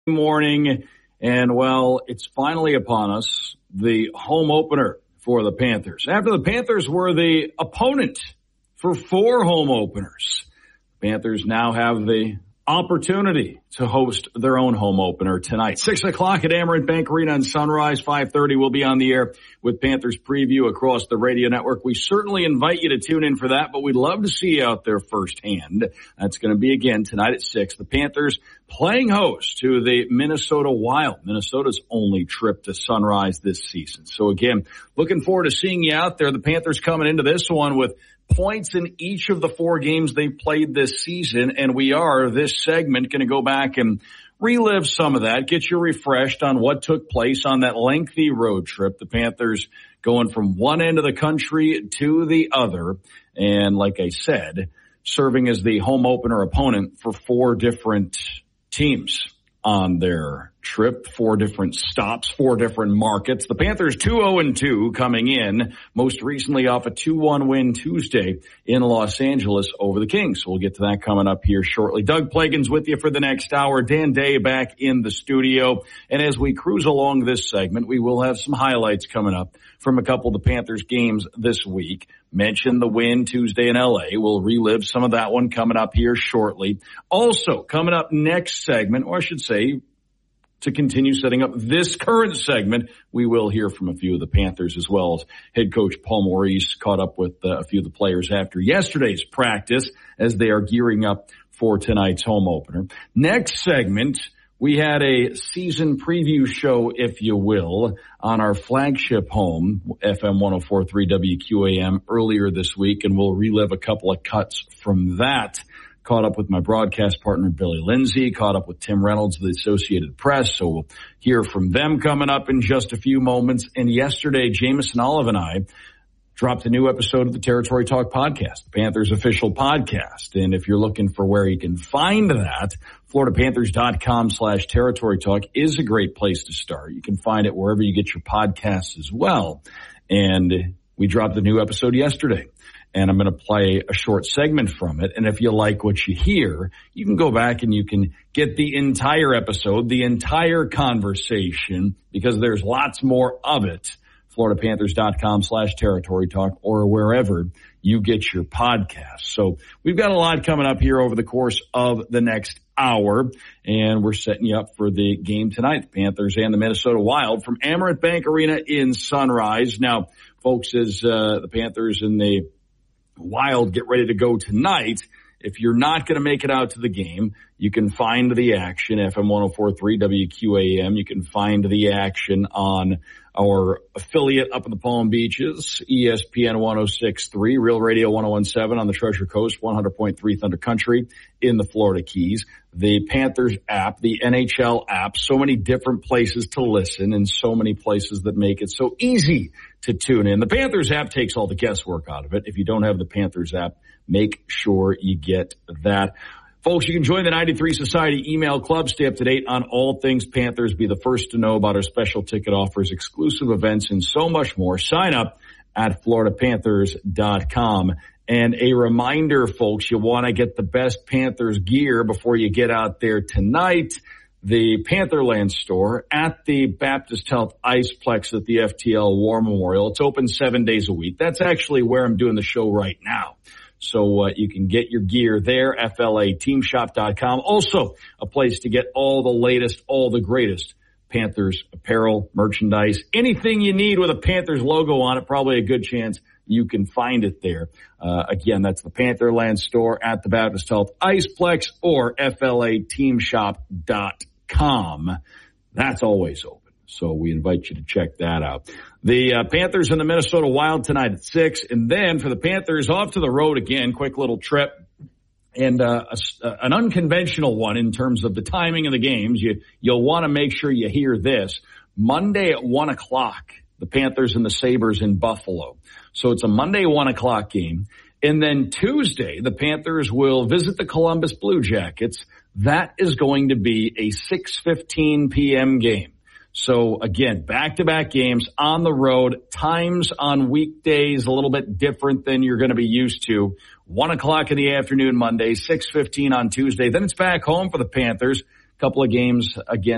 Morning, and well, it's finally upon us, the home opener for the Panthers. After the Panthers were the opponent for 4 home openers, Panthers now have the opportunity to host their own home opener tonight. 6 o'clock at Amerant Bank Arena in Sunrise. 5:30 we'll be on the air with Panthers preview across the radio network. We certainly invite you to tune in for that, but we'd love to see you out there firsthand. That's going to be again tonight at 6. The Panthers playing host to the Minnesota Wild, Minnesota's only trip to Sunrise this season. So again, looking forward to seeing you out there. The Panthers coming into this one with points in each of the 4 games they've played this season, and we are, this segment, going to go back and relive some of that, get you refreshed on what took place on that lengthy road trip. The Panthers going from one end of the country to the other, and like I said, serving as the home opener opponent for 4 different teams on their trip, 4 different stops, 4 different markets. The Panthers 2-0-2 coming in, most recently off a 2-1 win Tuesday in Los Angeles over the Kings. So we'll get to that coming up here shortly. Doug Plagens with you for the next hour. Dan Day back in the studio. And as we cruise along this segment, we will have some highlights coming up from a couple of the Panthers games this week. Mentioned the win Tuesday in LA. We'll relive some of that one coming up here shortly. Also, coming up next segment, or I should say, to continue setting up this current segment, we will hear from a few of the Panthers as well as head coach Paul Maurice caught up with a few of the players after yesterday's practice as they are gearing up for tonight's home opener. Next segment, we had a season preview show, if you will, on our flagship home, FM 104.3 WQAM, earlier this week, and we'll relive a couple of cuts from that. Caught up with my broadcast partner, Billy Lindsay, caught up with Tim Reynolds of the Associated Press, so we'll hear from them coming up in just a few moments. And yesterday, Jameson Olive and I dropped a new episode of the Territory Talk podcast, the Panthers official podcast. And if you're looking for where you can find that, FloridaPanthers.com/Territory Talk is a great place to start. You can find it wherever you get your podcasts as well. And we dropped a new episode yesterday, and I'm going to play a short segment from it. And if you like what you hear, you can go back and you can get the entire episode, the entire conversation, because there's lots more of it. FloridaPanthers.com/Territory Talk or wherever you get your podcasts. So we've got a lot coming up here over the course of the next hour, and we're setting you up for the game tonight, the Panthers and the Minnesota Wild from Amerant Bank Arena in Sunrise. Now, folks, as the Panthers and the Wild get ready to go tonight, if you're not going to make it out to the game, you can find the action, FM 104.3 WQAM. You can find the action on our affiliate up in the Palm Beaches, ESPN 106.3, Real Radio 101.7 on the Treasure Coast, 100.3 Thunder Country in the Florida Keys. The Panthers app, the NHL app, so many different places to listen and so many places that make it so easy to tune in. The Panthers app takes all the guesswork out of it. If you don't have the Panthers app, make sure you get that. Folks, you can join the 93 Society email club. Stay up to date on all things Panthers. Be the first to know about our special ticket offers, exclusive events, and so much more. Sign up at FloridaPanthers.com. And a reminder, folks, you want to get the best Panthers gear before you get out there tonight. The Pantherland store at the Baptist Health Iceplex at the FTL War Memorial. It's open 7 days a week. That's actually where I'm doing the show right now. So you can get your gear there, FLAteamshop.com. Also, a place to get all the latest, all the greatest Panthers apparel, merchandise, anything you need with a Panthers logo on it, probably a good chance you can find it there. Again, that's the Pantherland store at the Baptist Health Iceplex or FLAteamshop.com. That's always open. So we invite you to check that out. The Panthers and the Minnesota Wild tonight at 6. And then for the Panthers, off to the road again, quick little trip. And an unconventional one in terms of the timing of the games. You'll want to make sure you hear this. Monday at 1 o'clock, the Panthers and the Sabres in Buffalo. So it's a Monday 1 o'clock game. And then Tuesday, the Panthers will visit the Columbus Blue Jackets. That is going to be a 6:15 p.m. game. So again, back-to-back games on the road, times on weekdays a little bit different than you're going to be used to. 1 o'clock in the afternoon Monday, 6:15 on Tuesday. Then it's back home for the Panthers. A couple of games again